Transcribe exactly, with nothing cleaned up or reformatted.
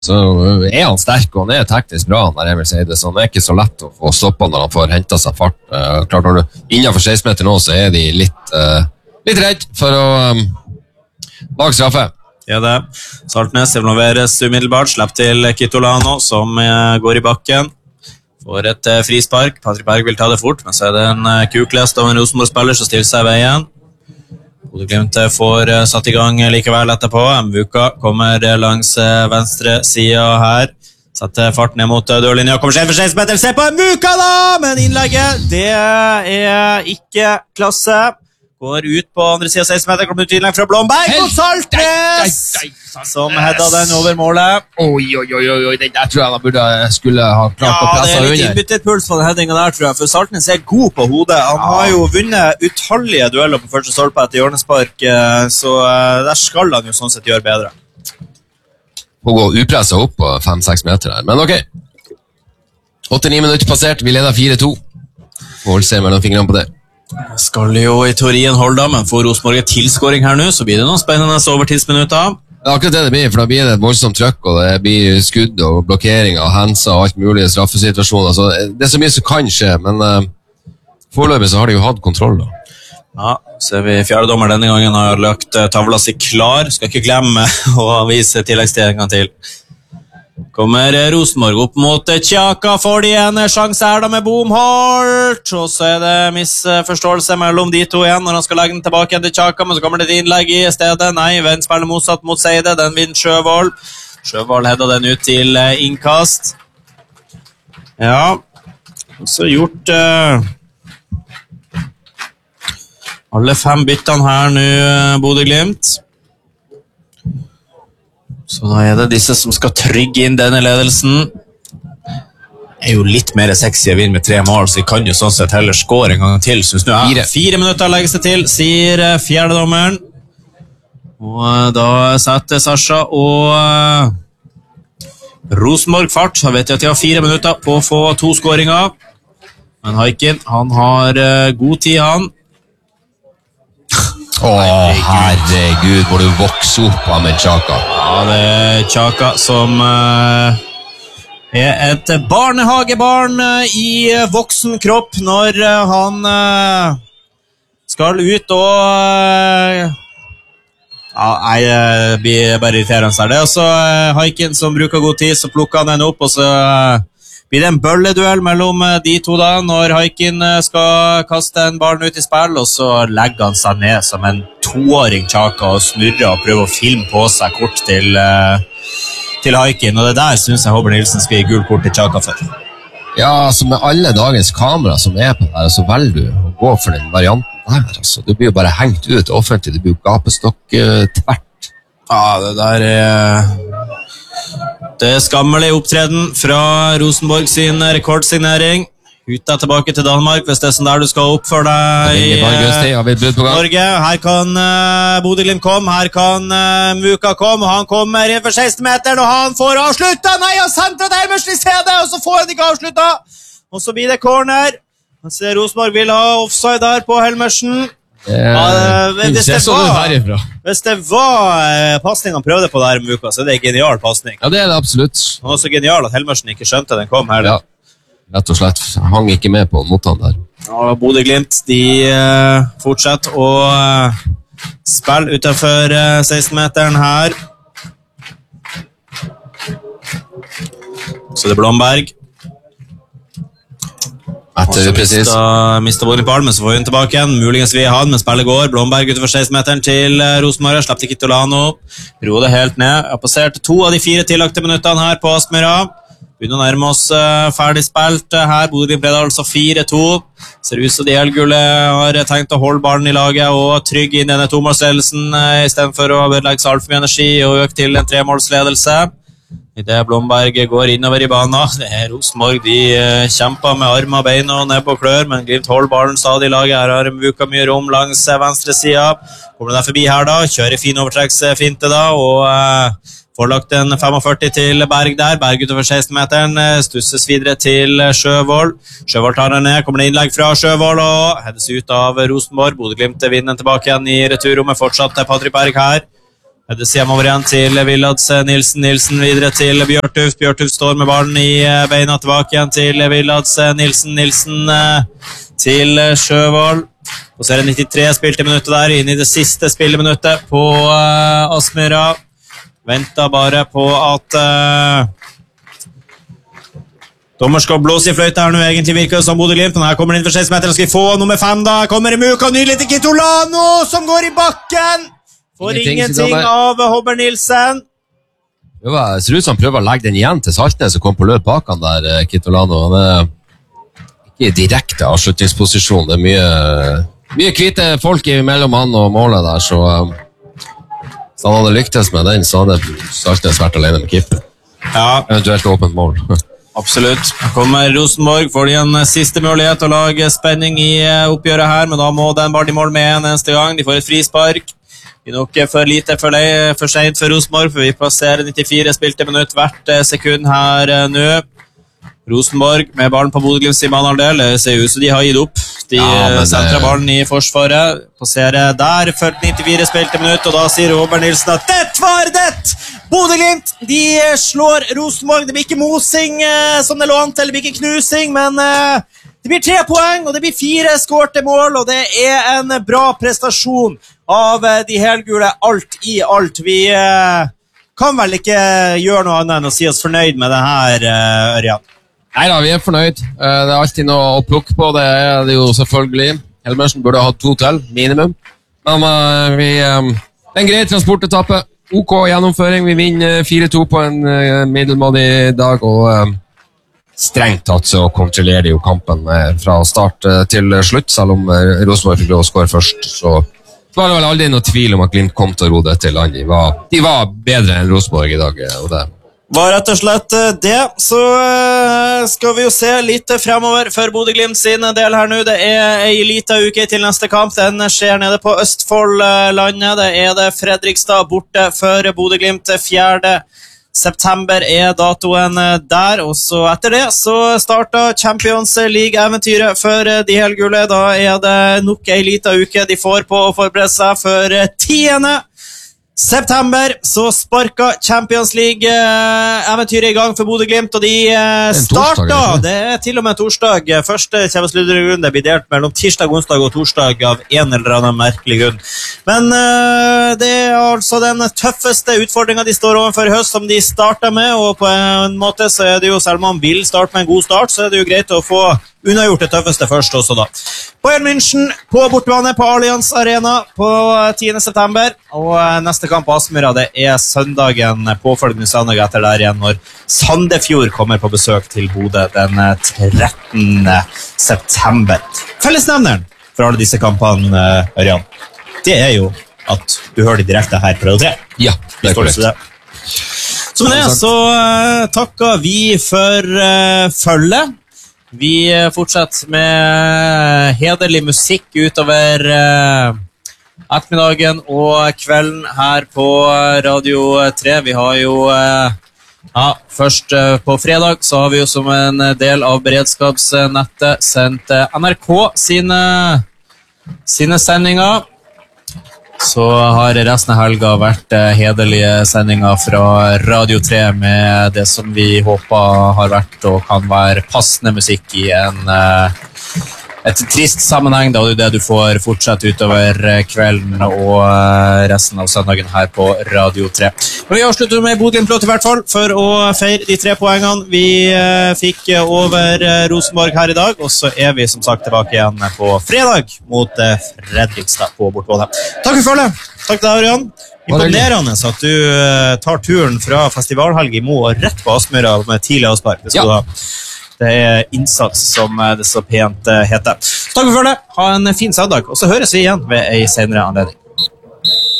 så er han sterk, og han er teknisk bra når Emil sier det, så han er ikke så lett å få stoppet når han får hentet seg fart. Uh, klart når du innenfor seksten meter nå, så er de litt, uh, litt redd for å um, lage straffe. Ja, det. Saltnes involveres umiddelbart, slipper til Kitolano, som uh, går i bakken. Får et uh, frispark. Patrick Berg vil ta det fort, men så er det en uh, kuklest av en Rosenborg-spiller som stiller seg i veien. Bodø-Glimt får uh, satt i gang likevel etterpå. Mvuka kommer uh, langs uh, venstre siden her. Setter fart ned mot uh, dørlinja. Kommer selv for seksten meter. Se på Mvuka da! Men innlegget, det er ikke klasse. Går ut på andre siden av seksten meter, kommer ut innlegg fra Blomberg og Saltnes, som hedda den over målet. Oi, oi, oi, oi, den der tror jeg han burde skulle ha klart ja, å presse under. Ja, det er litt innbytterpuls på den headingen der, tror jeg, for Saltnes er god på hodet. Han ja. har jo vunnet utallige dueller på første stolpe etter hjørnespark, så der skal han jo sånn sett gjøre bedre. Å gå upresset opp på fem seks meter her, men ok. åtte ni minutter passert, vi leder fire to. Hold se mellom fingrene på det. Skal jo i teorien holde da, men får Rosenborg et tilskåring her nå, så blir det noen spennende overtidsminutter. Det er akkurat det det blir, for da blir det et voldsomt trøkk, og det blir skudd og blokkeringer og henser og alt mulig straffesituasjoner. Så det er så mye som kan skje, men uh, foreløpig så har de jo hatt kontroll da. Ja, ser vi fjerdedommer denne gangen har lagt tavla si klar. Skal ikke glemme å vise tilleggstid en gang til. Kommer Rosenborg opp mot Tjaka, får de en sjanse her da med Bomholt, og så er det misforståelse mellom de to igjen når han skal legge den tilbake igjen til Tjaka, men så kommer det et innlegg i stedet. Nei, venn spiller motsatt mot Seide, den vinner Sjøvold. Sjøvold hedder den ut til innkast. Ja, så gjort uh, alle fem byttene her nå, Bodø-Glimt. Så da er det disse som skal trygge inn denne ledelsen. Det er jo litt mer sexy å vinne med tre mål, så de kan jo sånn sett heller score en gang til. Synes nå, ja, fire. fire minutter legges det til, sier fjerdedommeren. Og da setter Sasha og uh, Rosenborg fart. Så vet jeg at de har fire minutter på å få to scoringer. Men Haikin, han har uh, god tid, han. Åh, herregud. herregud, hvor du vokser opp av med Tjaka. Ja, det er Tjaka som uh, er et barnehagebarn uh, i voksen kropp når uh, han uh, skal ut og uh, ja, jeg blir bare irriterende her. Det er også uh, Haikin som bruker god tid, så plukker han den opp, og så uh, blir det en bølleduell mellom de to da, når Haikin skal kaste en barn ut i spill, og så legger han seg ned som en toåring Tjaka og snurrer og prøver å filme på seg kort til, til Haikin, og det der synes jeg Håber Nilsen skal gi gul kort til Tjaka for. Ja, altså med alle dagens kamera som er på der, så velger du å gå for den varianten der, altså. Du blir jo bare hengt ut offentlig, du blir jo gapestokk uh, tvert. Ja, det der er... Det er skammelig opptreden fra Rosenborg sin rekordsignering. Ute tilbake til Danmark, hvis det er sånn der du skal oppføre deg i uh, Norge. Her kan uh, Bodø-Glimt komme, her kan uh, Mvuka komme, og han kommer innenfor seksten meter, og han får avsluttet. Nei, han sendte til Helmersen i stedet, og så får han ikke avsluttet. Og så blir det corner. Man ser Rosenborg vil ha offside der på Helmersen. Ja, hvis, det var, hvis det var passning han prøvde på der Mvuka, så er det en genial passning. Ja, det er det absolutt. Han var så genial at Helmersen ikke skjønte den kom her. Ja, rett og slett. Han hang ikke med på motstand der. Ja, Bodø-Glimt, de uh, fortsetter å uh, spille utenfor uh, seksten meteren her. Så det er Blomberg. Etter, mistet, mistet Bodø på men så får hun tilbake igjen. Muligens vi har han, men spillet går. Blomberg utenfor seksten meteren til Rosenborg. Slapp til Kitolano. Ro det helt ned. Jeg har passert to av de fire tillagte minuttene her på Aspmyra. Begynner å nærme oss uh, ferdig spilt her. Bodø-Glimt leder altså fire to. Ser ut som de helgule har tenkt å holde ballen i laget og trygge inn denne tomålsledelsen uh, i stedet for å legge så alt for mye energi og øke til en tremålsledelse. I det Blomberg går innover i banen. Det er Rosenborg, de uh, kjemper med arm og bein og ned på klør, men Glimt holder ballen stadig i laget. Her har Mvuka mye rom langs uh, venstre siden. Kommer der forbi her da, kjører fin overtrekksfinte da, og uh, får lagt en førtifem til Berg der. Berg utover seksten meteren, uh, stusses videre til uh, Sjøvold. Sjøvold tar den ned, kommer det innlegg fra Sjøvold, og hedes ut av Rosenborg. Bodø-Glimt vinner tilbake igjen i returrommet, fortsatt til Patrick Berg her. Det ser man over igjen til Villads Nilsen, Nilsen videre til Bjørtuf. Bjørtuf står med ballen i beina, tilbake igjen til Villads Nilsen, Nilsen til Sjøvold. Og så er det nittitre spilte minutter der, inn i det siste spilleminuttet på uh, Aspmyra. Venter bare på at uh, dommer skal blåse i fløyte her nå, egentlig virker det som Bodø Glimt, men her kommer det inn for seks meter, skal vi få nummer fem da, kommer Muka, nydelig til Kitolano, som går i bakken! Får ingenting, ingenting av Hobber Nilsen. Det ser ut som han prøver å legge den igjen til Saltnes og kom på løp bak han der, Kitolano. Han er ikke i direkte avslutningsposisjon. Det er mye, mye kvite folk mellom han og målet der, så hvis han hadde lyktes med den, så hadde Saltnes vært alene med keeper. Ja. Eventuelt åpent mål. Absolutt. Kommer Rosenborg, får de en siste mulighet å lage spenning i oppgjøret her, men da må den bare de mål med en eneste gang. De får et frispark. Det er nok for lite for, deg, for sent for Rosenborg, for vi passerer nittifire spilte minutt hvert sekund her nå. Rosenborg med ballen på Bodø Glimts i banehalvdel, det ser ut som de har gitt opp. De ja, sentrer ballen i forsvaret, passerer der for nittifire spilte minutt, og da sier Hobber Nilsen at det var det! Bodø Glimt, de slår Rosenborg, det blir ikke mosing som det lå an til, det blir ikke knusing, men det blir tre poeng, og det blir fire skårte mål, og det er en bra prestasjon av de helgule, alt i alt. Vi eh, kan vel ikke gjøre noe annet enn å si oss fornøyd med det her, uh, Ørjan? Neida, vi er fornøyd. Uh, det er alltid noe å plukke på, det er det jo selvfølgelig. Helmersen burde ha to til, minimum. Men uh, vi, um, det er en grei transportetappe. OK gjennomføring, vi vinner fire to på en uh, middelmådig dag, og uh, strengt tatt så kontrollerer de jo kampen uh, fra start uh, til slutt, selv om uh, Rosenborg fikk lov å skåre først, så det var vel aldri noe tvil om at Glimt kom til å ro det til land. De var, de var bedre enn Rosenborg i dag. Og det var rett og slett det. Så skal vi jo se litt fremover for Bodø Glimt sin del her nå. Det er en liten uke til neste kamp. Den skjer nede på Østfoldlandet. Det er det Fredrikstad borte for Bodø Glimt fjerde september er datoen der, og så etter det så starter Champions League-eventyret for de helgule. Da er det nok en liten uke de får på å forberede seg for tiende september, så sparker Champions League-eventyret i gang for Bodø Glimt, og de starter, det er til og med torsdag. Første Champions League-runde blir delt mellom tirsdag, onsdag og torsdag av en eller annen merkelig grunn. Men uh, det er altså den tøffeste utfordringen de står overfor i høst, som de starter med, og på en måte så er det jo, selv om man vil starte med en god start, så er det jo greit å få unnagjort det tøffeste først også da. Bayern München på bortbane på Allianz Arena på tiende september, og neste kamp på Aspmyra, det er søndagen, påfølgende søndag etter der igjen, når Sandefjord kommer på besøk til Bodø den trettende september. Fellesnevneren for alle disse kampene, Ørjan, det er jo at du hører det direkte her på Radio tre. Ja, det er korrekt. Det. Så med det så uh, takker vi for uh, følget. Vi fortsetter med hederlig musikk utover uh, ettermiddagen og kvelden her på Radio tre. Vi har jo, uh, ja, først uh, på fredag så har vi jo som en del av beredskapsnettet sendt uh, N R K sine, sine sendinger. Så har resten av helga vært uh, hederlige sendinger fra Radio tre med det som vi håper har vært og kan være passende musikk i en, uh, et trist sammenheng, da, og det er det du får fortsette utover kvelden og uh, resten av søndagen her på Radio tre. Men vi avslutter med Bodø-Glimt i hvert fall for å feire de tre poengene vi uh, fikk over uh, Rosenborg her i dag, og så er vi som sagt tilbake igjen på fredag mot uh, Fredrikstad på bortbane. Takk for følget. Takk til deg, Ørjan. Imponerende at du uh, tar turen fra festivalhelg i Mo og rett på Aspmyra med tidlig avspark. Det skal ja. du ha. Det er innsats som det så pent heter. Takk for det. Ha en fin søndag, og så høres vi igjen ved en senere anledning.